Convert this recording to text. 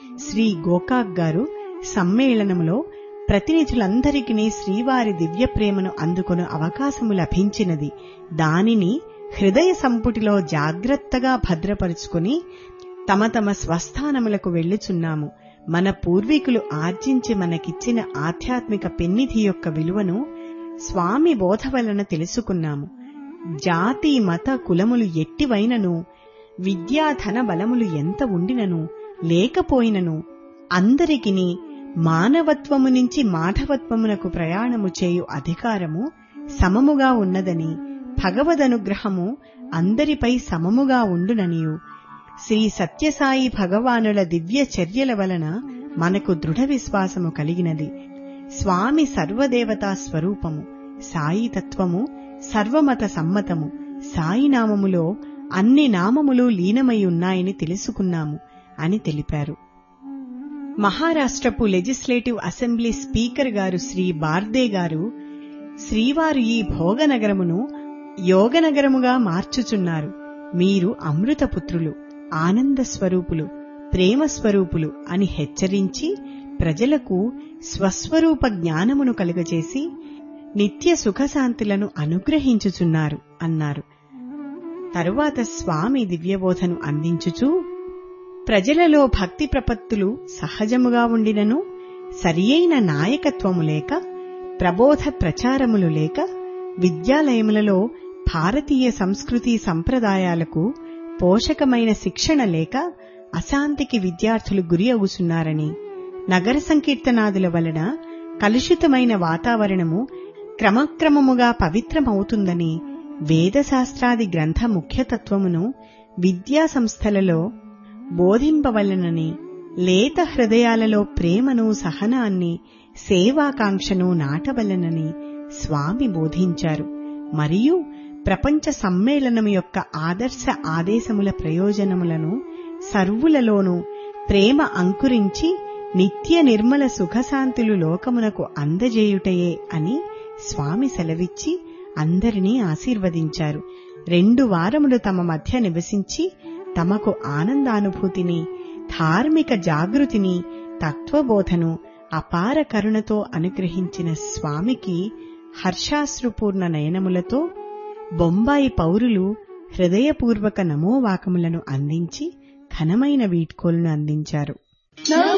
శ్రీ గోకాక్ గారు సమ్మేళనములో ప్రతినిధులందరికీ శ్రీవారి దివ్య ప్రేమను అందుకొను అవకాశము లభించినది. దానిని హృదయ సంపుటిలో జాగ్రత్తగా భద్రపరుచుకుని తమ తమ స్వస్థానములకు వెళ్ళుచున్నాము. మన పూర్వీకులు ఆర్జించి మనకిచ్చిన ఆధ్యాత్మిక పెన్నిధి యొక్క విలువను స్వామి బోధ వలన తెలుసుకున్నాము. జాతి మత కులములు ఎట్టివైనను, విద్యాధన బలములు ఎంత ఉండినను లేకపోయినను అందరికిని మానవత్వము నుంచి మాధవత్వమునకు ప్రయాణము చేయు అధికారము సమముగా ఉన్నదని, భగవదనుగ్రహము అందరిపై సమముగా ఉండుననియు శ్రీ సత్యసాయి భగవానుల దివ్య చర్యల వలన మనకు దృఢ విశ్వాసము కలిగినది. స్వామి సర్వదేవతా స్వరూపము, సాయి తత్వము సర్వమత సమ్మతము, సాయి నామములో అన్ని నామములు లీనమై ఉన్నాయని తెలుసుకున్నాము అని తెలిపారు. మహారాష్ట్రపు లెజిస్లేటివ్ అసెంబ్లీ స్పీకర్ గారు శ్రీ బార్దే గారు శ్రీవారు ఈ భోగనగరమును యోగనగరముగా మార్చుచున్నారు. మీరు అమృతపుత్రులు, ఆనంద స్వరూపులు, ప్రేమ స్వరూపులు అని హెచ్చరించి ప్రజలకు స్వస్వరూప జ్ఞానమును కలుగజేసి నిత్య సుఖశాంతులను అనుగ్రహించుచున్నారు అన్నారు. తరువాత స్వామి దివ్యబోధను అందించుచూ, ప్రజలలో భక్తి ప్రపత్తులు సహజముగా ఉండినను సరియైన నాయకత్వము లేక, ప్రబోధ ప్రచారములు లేక, విద్యాలయములలో భారతీయ సంస్కృతి సంప్రదాయాలకు పోషకమైన శిక్షణ లేక అశాంతికి విద్యార్థులు గురి అవుతున్నారని, నగర సంకీర్తనాదుల వలన కలుషితమైన వాతావరణము క్రమక్రమముగా పవిత్రమవుతుందని, వేదశాస్త్రాది గ్రంథ ముఖ్యతత్వమును విద్యా సంస్థలలో బోధింపవలనని, లేత హృదయాలలో ప్రేమను, సహనాన్ని, సేవాకాంక్షను నాటవలనని స్వామి బోధించారు. మరియు ప్రపంచ సమ్మేళనము యొక్క ఆదర్శ ఆదేశముల ప్రయోజనములను సర్వులలోనూ ప్రేమ అంకురించి నిత్య నిర్మల సుఖశాంతులు లోకమునకు అందజేయుటయే అని స్వామి సెలవిచ్చి అందరినీ ఆశీర్వదించారు. 2 వారములు తమ మధ్య నివసించి తమకు ఆనందానుభూతిని, ధార్మిక జాగృతిని, తత్వబోధను అపార కరుణతో అనుగ్రహించిన స్వామికి హర్షాశ్రుపూర్ణ నయనములతో బొంబాయి పౌరులు హృదయపూర్వక నమోవాకములను అందించి ఘనమైన వీడ్కోలును అందించారు.